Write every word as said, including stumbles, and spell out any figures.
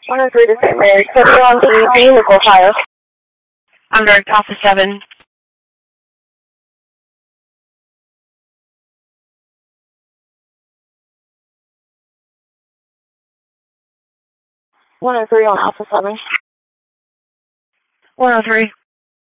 one oh three to Saint Mary. Put me on the vehicle file. I'm direct Alpha seven. one oh three on Alpha seven. one oh three.